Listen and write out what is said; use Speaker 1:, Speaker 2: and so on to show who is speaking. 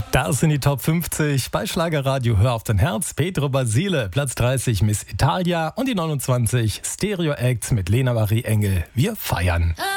Speaker 1: Das sind die Top 50 bei Schlagerradio Hör auf dein Herz. Pedro Basile, Platz 30 Miss Italia und die 29 Stereo Acts mit Lena Marie Engel. Wir feiern.